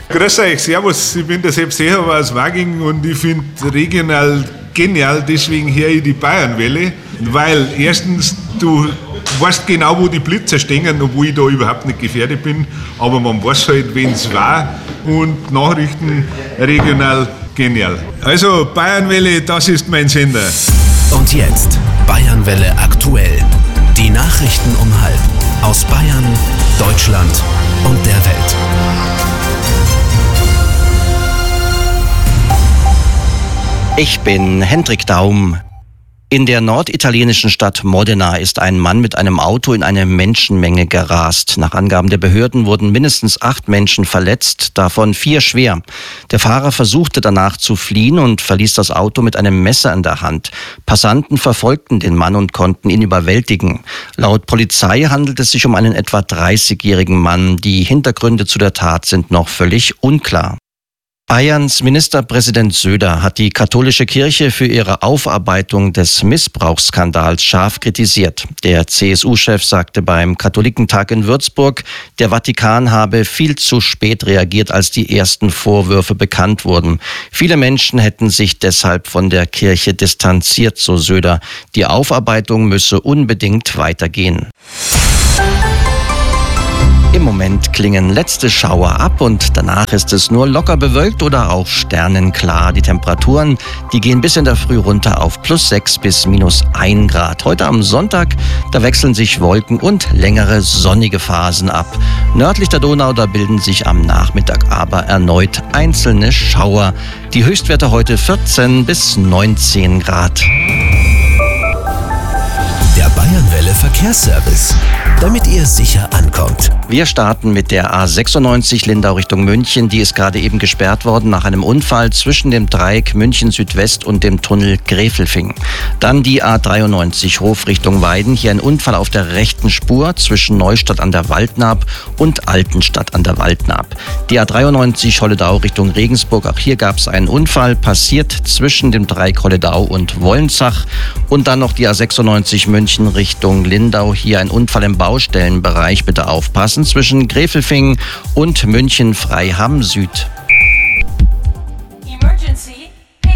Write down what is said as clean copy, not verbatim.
Grüß euch, servus, ich bin der Sepp Seehofer aus Waging und ich finde regional genial, deswegen höre ich die Bayernwelle, weil erstens, du weißt genau, wo die Blitzer stehen, obwohl ich da überhaupt nicht gefährdet bin, aber man weiß halt, wenn es war, und Nachrichten regional genial. Also Bayernwelle, das ist mein Sender. Und jetzt Bayernwelle aktuell. Die Nachrichten um 12:30 aus Bayern, Deutschland und der Welt. Ich bin Hendrik Daum. In der norditalienischen Stadt Modena ist ein Mann mit einem Auto in eine Menschenmenge gerast. Nach Angaben der Behörden wurden mindestens 8 Menschen verletzt, davon 4 schwer. Der Fahrer versuchte danach zu fliehen und verließ das Auto mit einem Messer in der Hand. Passanten verfolgten den Mann und konnten ihn überwältigen. Laut Polizei handelt es sich um einen etwa 30-jährigen Mann. Die Hintergründe zu der Tat sind noch völlig unklar. Bayerns Ministerpräsident Söder hat die katholische Kirche für ihre Aufarbeitung des Missbrauchsskandals scharf kritisiert. Der CSU-Chef sagte beim Katholikentag in Würzburg, der Vatikan habe viel zu spät reagiert, als die ersten Vorwürfe bekannt wurden. Viele Menschen hätten sich deshalb von der Kirche distanziert, so Söder. Die Aufarbeitung müsse unbedingt weitergehen. Im Moment klingen letzte Schauer ab und danach ist es nur locker bewölkt oder auch sternenklar. Die Temperaturen, die gehen bis in der Früh runter auf +6 bis -1 Grad. Heute am Sonntag, da wechseln sich Wolken und längere sonnige Phasen ab. Nördlich der Donau, da bilden sich am Nachmittag aber erneut einzelne Schauer. Die Höchstwerte heute 14 bis 19 Grad. Der Bayernwelle Verkehrsservice, damit ihr sicher ankommt. Wir starten mit der A96 Lindau Richtung München. Die ist gerade eben gesperrt worden nach einem Unfall zwischen dem Dreieck München Südwest und dem Tunnel Gräfelfing. Dann die A93 Hof Richtung Weiden. Hier ein Unfall auf der rechten Spur zwischen Neustadt an der Waldnaab und Altenstadt an der Waldnaab. Die A93 Holledau Richtung Regensburg. Auch hier gab es einen Unfall, passiert zwischen dem Dreieck Holledau und Wollenzach. Und dann noch die A96 München Richtung Lindau. Hier ein Unfall im Baustellenbereich. Bitte aufpassen zwischen Gräfelfing und München Freiham Süd.